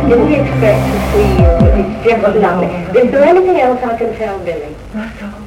didn't expect to see you. It's just lovely. Is there anything else I can tell Billy? That's all.